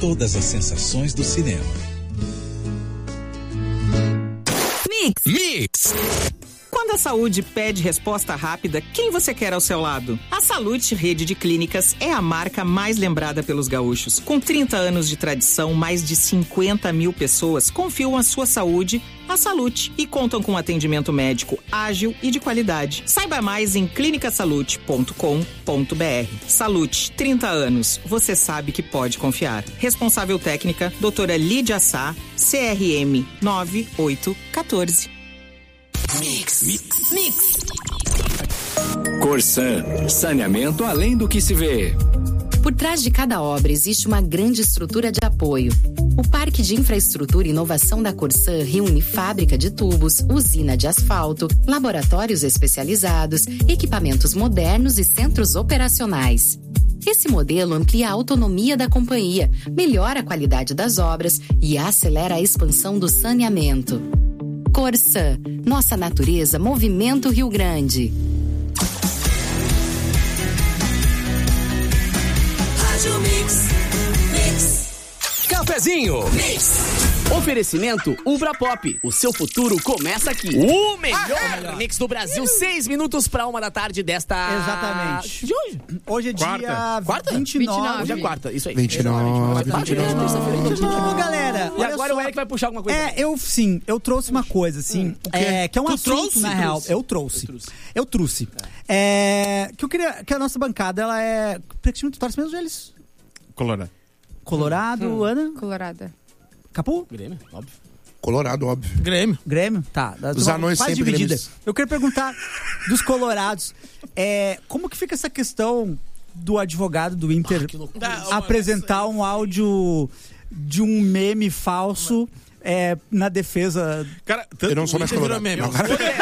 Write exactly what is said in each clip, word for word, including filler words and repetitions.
todas as sensações do cinema. Mix. Mix. Quando a saúde pede resposta rápida, quem você quer ao seu lado? A Salute Rede de Clínicas é a marca mais lembrada pelos gaúchos. Com trinta anos de tradição, mais de cinquenta mil pessoas confiam a sua saúde à Salute e contam com atendimento médico ágil e de qualidade. Saiba mais em clinica salute ponto com ponto b r. Salute, trinta anos. Você sabe que pode confiar. Responsável técnica, doutora Lídia Sá, C R M nove oito um quatro. Mix. Mix. Mix. Corsan, saneamento além do que se vê. Por trás de cada obra existe uma grande estrutura de apoio. O Parque de Infraestrutura e Inovação da Corsan reúne fábrica de tubos, usina de asfalto, laboratórios especializados, equipamentos modernos e centros operacionais. Esse modelo amplia a autonomia da companhia, melhora a qualidade das obras e acelera a expansão do saneamento. Corsan, nossa natureza, Movimento Rio Grande. Rádio Mix. Mix. Cafezinho. Mix. Oferecimento Ubra Pop. O seu futuro começa aqui. O melhor, ah, melhor mix do Brasil. Seis minutos pra uma da tarde desta... Exatamente. De hoje? Hoje é quarta. dia Quarta? vinte e nove. Hoje é quarta, isso aí. vinte e nove. vinte e nove. Ô, galera. E agora só. O Eric vai puxar alguma coisa. É, eu sim, eu trouxe uma coisa, assim, hum, é, que é um tu assunto, trouxe, na real. trouxe. Eu trouxe. Eu trouxe. Eu trouxe. É. É, que eu queria, que a nossa bancada, ela é... Que time tu torce mesmo, eles? Colorado. Colorado, hum. Ana? Colorada. Capu? Grêmio, óbvio. Colorado, óbvio. Grêmio. Grêmio, tá. Os anões quase sempre dividida. Grêmios. Eu queria perguntar dos colorados, é, como que fica essa questão do advogado do Inter ah, apresentar um áudio de um meme falso é, na defesa... Cara, eu não sou mais colorado. Meme. Eu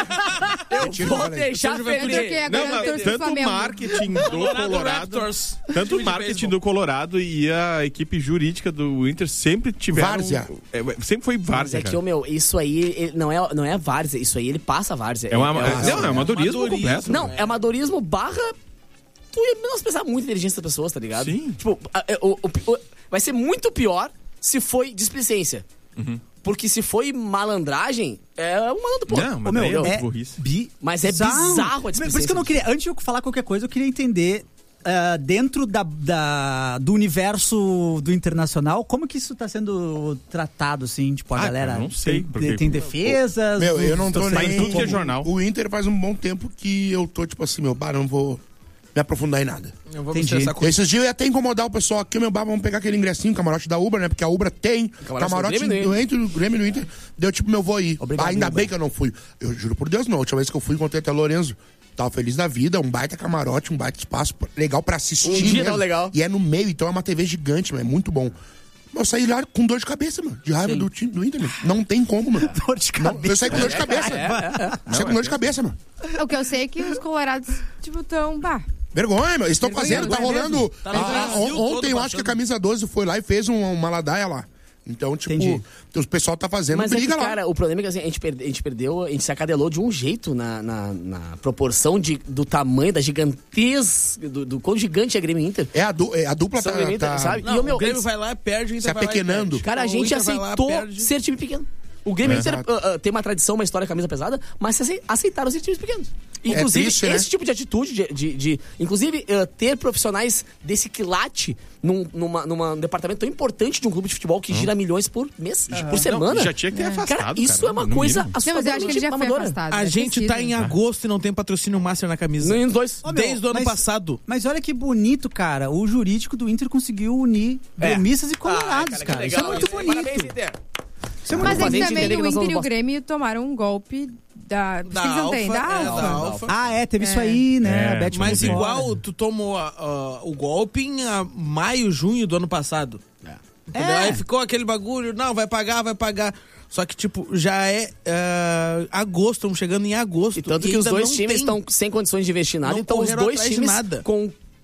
vou deixar Felipe. Não, mas tanto o marketing do Colorado, tanto o marketing do Colorado e a equipe jurídica do Inter sempre tiveram... Várzea. É, sempre foi várzea, é que, ô, meu, isso aí não é, não é várzea, isso aí ele passa várzea. É, uma, é, é, não, é amadorismo completo. Não, é amadorismo barra... Tu ia menosprezar muito a inteligência das pessoas, tá ligado? Sim. Tipo, o, o, o, vai ser muito pior se foi displicência. Uhum. Porque se foi malandragem, é um malandro, pô. Não, mas Ô, meu, é, é burrice. bi... Mas é bizarro a Por isso que eu não queria... Antes de eu falar qualquer coisa, eu queria entender... Uh, dentro da, da, do universo do internacional, como que isso tá sendo tratado, assim? Tipo, a ah, galera não sei, tem, porque... tem defesas... Meu, eu não tô nem... nem... tudo que é jornal. O Inter faz um bom tempo que eu tô, tipo assim, meu bar, não vou me aprofundar em nada. Eu vou Entendi. essa coisa. Esses dias eu ia até incomodar o pessoal aqui, meu bar, vamos pegar aquele ingressinho, camarote da Ubra, né? Porque a Ubra tem camarote, camarote do, do, Inter, do Grêmio no Inter. Deu tipo, meu, vou ir. Obrigado, Ainda Ubra. bem que eu não fui. Eu juro por Deus, não. A última vez que eu fui, encontrei até o Lorenzo. Tava feliz da vida, um baita camarote, um baita espaço legal pra assistir. Um dia mesmo. tão legal. E é no meio, então é uma T V gigante, mano, é muito bom. Eu saí lá com dor de cabeça, mano. De raiva do time do Inter, mano. Não tem como, mano. Dor de cabeça. Não, eu saí com dor de cabeça. É, é, é. Eu saí com dor de cabeça, mano. O que eu sei é que os colorados, tipo, tão... Bah. Vergonha, meu. Eles estão Vergonha, fazendo, tá vergonha rolando. Tá Ah, no Brasil on- todo ontem eu acho que a camisa doze foi lá e fez um- uma ladaia lá. Então, tipo, Entendi. o pessoal tá fazendo Mas é briga que, lá. cara, o problema é que assim, a, gente perde, a gente perdeu, a gente se acadelou de um jeito na, na, na proporção de, do tamanho, da gigantez, do, do quão gigante é a Grêmio Inter. É a, du- é, a dupla São tá, Grêmio Inter, tá- sabe? Não, e o meu, o Grêmio eles- vai lá, perde, o Inter se vai lá e apequenando. perde. Cara, a O gente Inter vai lá, aceitou perde. ser time pequeno. O Grêmio É. Inter uh, uh, tem uma tradição, uma história camisa pesada, mas se ace- aceitaram ser times pequenos. Inclusive, triste, né? esse tipo de atitude, de, de, de- inclusive, uh, ter profissionais desse quilate num numa, numa, num departamento tão importante de um clube de futebol que gira milhões por mês, por semana. Não, já tinha que ter afastado, Cara, isso cara, é uma no coisa mínimo. Não, mas eu acho que ele já foi amadora. afastado. A deve gente ter tá sido. em agosto e não tem patrocínio master na camisa. Nos dois. Ô, meu, Desde o ano mas- passado. Mas olha que bonito, cara. O jurídico do Inter conseguiu unir É. gremistas e colorados, Ah, cara. que Isso é legal muito isso. bonito. Parabéns, Inter. Isso é muito Mas é Fazer que a gente também entender que o nós somos Inter e o bosta. Grêmio tomaram um golpe da... Da Vocês não têm? Alfa, Da é, Alfa. da Alfa. Ah, é, teve isso É. aí, né? É, A Beth Mas mandou igual embora. tu tomou ah, ah, o golpe em ah, maio, junho do ano passado. Entendeu? É. Aí ficou aquele bagulho, não, vai pagar, vai pagar. Só que, tipo, já é ah, agosto, estamos chegando em agosto. E tanto que os ainda dois não times tem. estão sem condições de investir nada, Não então os correram dois atrás de times nada. com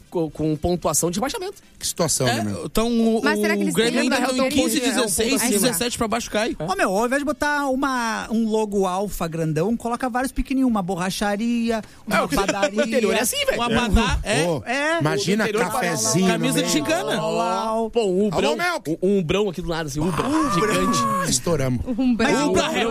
com, com pontuação de rebaixamento. Que situação, né, meu? Então o, Mas será que o eles Grêmio têm ainda ainda estão em quinze, autonomia? dezesseis, É um ponto acima. dezessete pra baixo cai. Ó, meu, ao invés de botar uma, um logo alfa grandão, coloca vários pequenininhos. Uma borracharia, uma o padaria. O interior é assim, velho. Um abadá, é. Pô, É. imagina, O interior cafezinho. Camisa de meu. gincana. Olá. Pô, um ubrão, Alô, Melk. um, um ubrão aqui do lado, assim, umbra, gigante. Ah, estouramos. Um brau.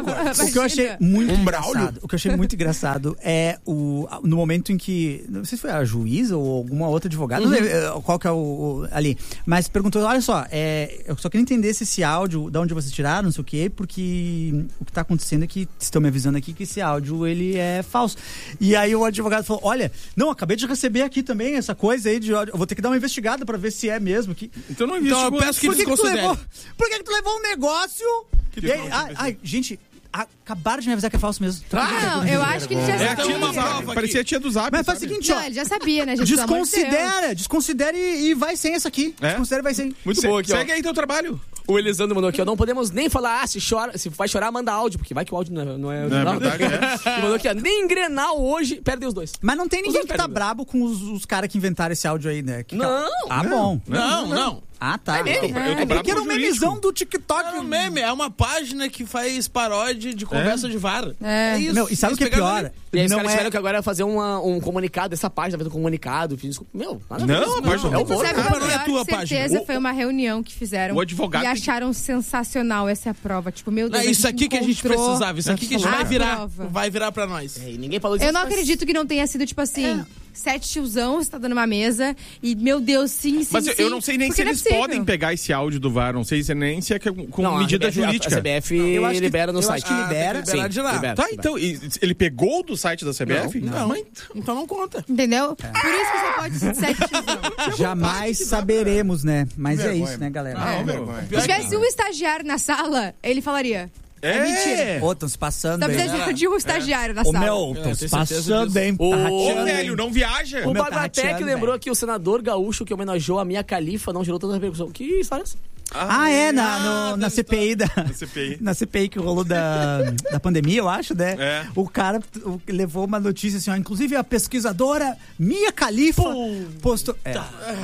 O que eu achei muito Um braulio. engraçado, o que eu achei muito engraçado é o no momento em que, não sei se foi a juíza ou alguma outra advogada, não sei eh, qual que é o, o- ali, mas perguntou, olha só, é, eu só queria entender se esse áudio, de onde vocês tiraram, não sei o quê, porque o que tá acontecendo é que estão me avisando aqui que esse áudio ele é falso. E aí o advogado falou, olha, não, acabei de receber aqui também essa coisa aí de áudio, eu vou ter que dar uma investigada pra ver se é mesmo que Então não Então eu existe. peço que por eles que, que tu considerem. levou? Por que, que tu levou um negócio? E aí, ai, ai, gente, acabaram de me avisar que é falso mesmo. Não, eu acho que ele já É a sabia. tia do Zap. Parecia a tia do Zap. Mas faz o sabe? seguinte, ó. Não, ele já sabia, né, gente? Pelo amor de Deus. Desconsidera, desconsidera e, e vai sem essa aqui. É? Desconsidera e vai sem. Muito Se- bom aqui, ó. Segue aí teu trabalho. O Elisandro mandou aqui, ó. Não podemos nem falar, ah, se chora, se vai chorar, manda áudio, porque vai que o áudio não é. Não é, Não é verdade, é. Ele mandou aqui, ó. Nem Grenal hoje, perdem os dois. Mas não tem ninguém Os que tá dois brabo com os, os caras que inventaram esse áudio aí, né? Que Não, Ah, bom. Não, não. Ah, tá. É meme. Eu tô É bravo que era com um o jurídico. memezão do TikTok. É um meme, é uma página que faz paródia de conversa de VAR. É. isso. Meu, e sabe o que é Eles pegaram pior? ali. E aí os Não caras é... tiveram que agora fazer uma, um comunicado, essa página fez um comunicado. Fiz, meu, nada a ver Não, isso, a página é o não Moro. Sabe culpa qual não é pior? tua Com certeza página. foi uma reunião que fizeram. O advogado E tem que- acharam sensacional essa prova. Tipo, meu Não, Deus, isso aqui que a gente encontrou precisava, isso aqui que a gente a vai virar, prova. vai virar pra nós. É, e ninguém falou disso. Eu não mas- acredito que não tenha sido, tipo assim, É. sete tiozão, você tá dando uma mesa e, meu Deus, sim, sim, Mas eu, sim. eu não sei nem Porque se não é eles possível. podem pegar esse áudio do V A R. Não sei se nem se é que- com Não, a medida C B F, jurídica. A C B F Eu acho que- libera no eu site. acho que libera. Ah, tem que liberar de lá. libera, Tá, libera. então, e- ele pegou do site da C B F? Não, então não conta. Entendeu? Por isso que você pode ser sete tiozão. Jamais saberemos, né? Mas é Vergonha. isso, né, galera? Ah, É. vergonha. Se tivesse um estagiário na sala, ele falaria. É, mentira. Ô, tão se passando Tá aí. precisando de um estagiário na Ô, sala. meu, É, tão se tenho certeza passando, disso. hein? Ô, Tá Ô, rateando, velho, hein? não viaja. O meu, tá Bagatec rateando, lembrou velho. que o senador gaúcho que homenageou a Mia Khalifa não gerou tanta repercussão. Que história é essa? Ah, é, na, no- na C P I da. Na C P I. Na C P I que rolou da, da pandemia, eu acho, né? É. O cara o- levou uma notícia assim, ó. Inclusive a pesquisadora Mia Khalifa postou. É,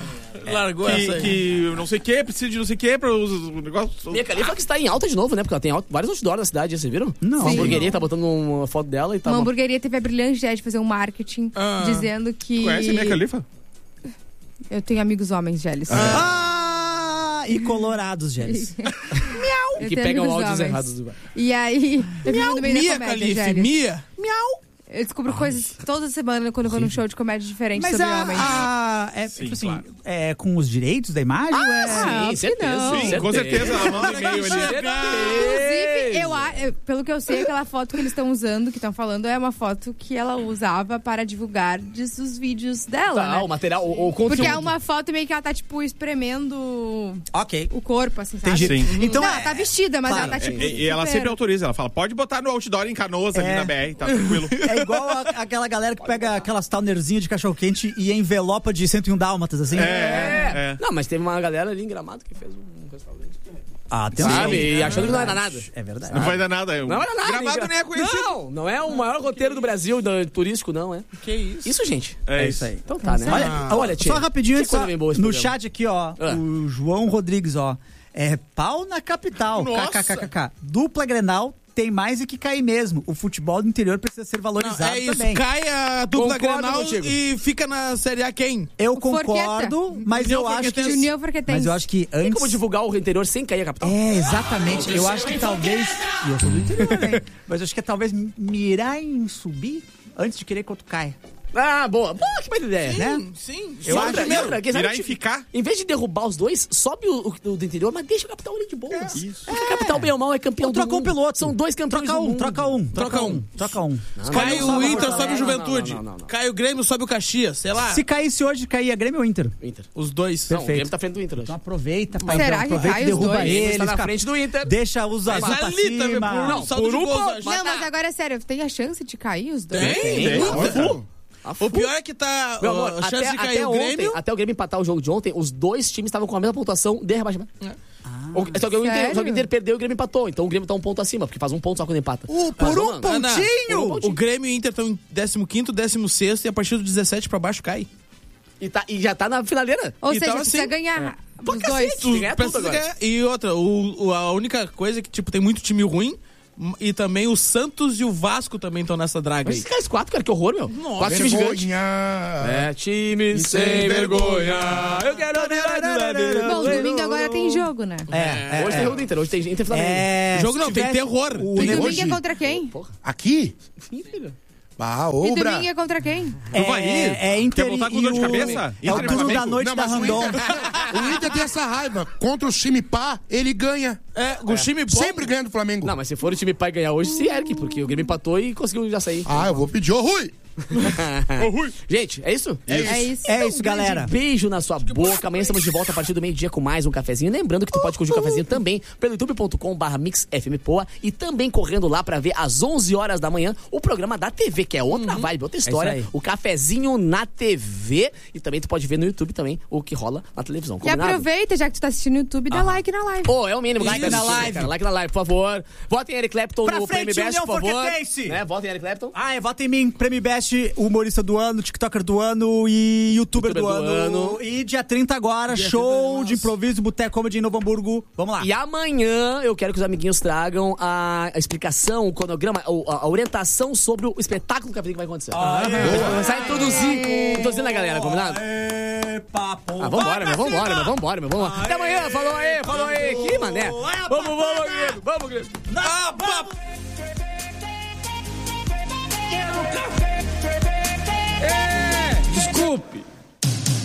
Largou essa Que, aí. que não sei o que, precisa de não sei o que para os negócios. Mia Khalifa que está em alta de novo, né? Porque ela tem alta- vários outdoors na cidade, vocês viram? Não. Uma Sim. hamburgueria tá botando uma foto dela e tá... Uma hamburgueria teve a brilhante ideia de fazer um marketing Ah. dizendo que. Conhece a Mia Khalifa? Eu tenho amigos homens, Gélis. Ah, e colorados, Gélis. Eu que tenho pegam amigos áudios homens. errados. do- E aí, eu vivo no meio Mia da comédia, Khalifa, Gélis. Mia. Eu descubro coisas toda semana quando eu vou num show de comédia diferente Mas sobre a, homens. a- é, Sim, tipo assim, claro. é com os direitos da imagem? ou é... Ah, Sim, certeza. não. Sim, com certeza. Ela manda e-mail ali. Inclusive, eu, a- eu- pelo que eu sei, aquela foto que eles estão usando, que estão falando, é uma foto que ela usava para divulgar diz, os vídeos dela, Tá, né? o material, o, o conteúdo. Porque é uma foto meio que ela tá, tipo, espremendo Ok. o corpo, assim, sabe? Entendi. Sim. Então não, é- ela tá vestida, mas claro, ela tá, tipo, E, e ela super- sempre autoriza, ela fala, pode botar no outdoor em Canoas ali É. na B R, tá tranquilo. É igual a- aquela galera que pega aquelas townerzinhas de cachorro-quente e envelopa de cento e um dálmatas, assim. É, é. Não, mas teve uma galera ali em Gramado que fez um restaurante. Ah, atenção. Sabe? E achando que não era nada. É verdade. Não vai dar nada. Não era nada. Gravado hein, nem é conhecido. Não, não é o maior roteiro do Brasil, do, turístico, não, é. Que isso? Isso, gente. É, É isso aí. Então tá, né? Olha, Ah, olha, tia. só rapidinho, que antes, coisa só, bem boa esse no programa. chat aqui, ó, Ah. o João Rodrigues, ó, é pau na capital, Nossa. kkkk. Dupla Grenal tem mais é que cair mesmo. O futebol do interior precisa ser Não, valorizado é isso, também. cai a dupla Concordo Grenal contigo. e fica na Série A quem? Eu O concordo, mas União eu acho que... Forquetense. União Forquetense. Mas eu acho que Tem antes... como divulgar o interior sem cair a capital? É, exatamente. Eu acho que talvez... E eu sou do interior também. Mas eu acho que é talvez mirar em subir antes de querer que outro caia. Ah, boa. Boa, que boa ideia. Né? Sim. Eu Outra, acho e mesmo. outra, quem sabe, Virar e tipo, ficar. Em vez de derrubar os dois, sobe o, o- o do interior, mas deixa a capital ali de boas. Isso. Porque a capital, bem ou mal, é campeão Ou do troca um mundo. pelo outro. São dois campeões Troca do um, mundo. troca um. Troca um. Troca um. Cai Escolhe um o só, Inter, Porto sobe o Alegre. Juventude. não, não, não, não. Cai o Grêmio, sobe o Caxias. Sei lá. Se caísse hoje, caía Grêmio ou Inter? Inter. Os dois. Não, o Perfeito. Grêmio tá frente do Inter hoje. Então aproveita, pai. Será então, que aproveita cai e os derruba dois? eles. Eles tá na fica- frente do Inter. Deixa os azul pra ali também, cima. por- Não, saldo por de um gols, ponto. acho. Não, mas agora é sério, tem a chance de cair os dois? Tem? Tem. Óbvio. O pior é que tá. Meu ó, amor, a chance até, de cair até o ontem, Grêmio. até o Grêmio empatar o jogo de ontem, os dois times estavam com a mesma pontuação de rebaixamento. O, só, que o Inter, Sério? só que o Inter perdeu e o Grêmio empatou. Então o Grêmio tá um ponto acima, porque faz um ponto só quando empata. Uh, Mas, por um mano, Ana, pontinho! O Grêmio e o Inter estão em décimo quinto, décimo sexto e a partir do dezessete pra baixo cai. E, tá, e já tá na finaleira. Ou Então, seja, assim, precisa ganhar Pra os cacete. dois. Tu ganha tudo Precisa agora. ganhar. E outra, o, o- a única coisa é que, tipo, tem muito time ruim. E também o Santos e o Vasco também estão nessa draga Mas aí. esses caras quatro, cara, que horror, meu. Nossa, Quatro times gigantes. Vergonha. É, time sem sem vergonha. Eu quero ver Bom, domingo agora tem jogo, né? É, é, Hoje é. tem jogo do Inter, hoje tem Inter Flamengo. É, O jogo se não, tem tivesse terror. o Tem E domingo hoje? é contra quem? Aqui? Sim, filho. Ah, E ô, Bra. domingo é contra quem? Tu vai ir? É, é Inter Quer voltar com e dor de o- cabeça? É o Inter e turno da Flamengo? noite Não, da mas o Randon. Inter, o Inter tem essa raiva. Contra o time pá, ele ganha. É, o time bom. Sempre ganha do Flamengo. Não, mas se for o time pai ganhar hoje, se ergue, porque o Grêmio empatou e conseguiu já sair. Ah, eu vou pedir. Ô, Rui! Gente, é isso? É isso. É isso, galera. Beijo na sua boca. Amanhã estamos de volta a partir do meio-dia com mais um cafezinho. Lembrando que tu pode curtir o cafezinho também pelo youtube ponto com barra mix f m poa e também correndo lá pra ver às onze horas da manhã o programa da T V, que é outra vibe, outra história. aí. O cafezinho na T V. E também tu pode ver no YouTube também o que rola na televisão. E Combinado? aproveita, já que tu tá assistindo no YouTube, dá like na live. Pô, é o mínimo. Like Like na na live. live. Cara. Like na live, por favor. Votem em Eric Clapton Pra no frente, Prêmio Best, União por favor. Forquetense. Né? Votem em Eric Clapton. Ah, é, vota em mim, Prêmio Best, humorista do ano, TikToker do ano e youtuber, YouTuber do, do ano. ano. E dia trinta agora, Dia show trinta, de improviso, Boteco Comedy em Novo Hamburgo. Vamos lá. E amanhã eu quero que os amiguinhos tragam a, a explicação, o cronograma, o- a, a orientação sobre o espetáculo do cafezinho que vai acontecer. Vou começar a introduzir, introduzindo a galera, combinado? Aê, papo. Ah, vambora, meu, vambora, meu, vambora, meu, vambora. Até amanhã, falou aí, falou aí, que mané. Vamos, vamos, Grêmio, vamos, Grêmio. Na papo.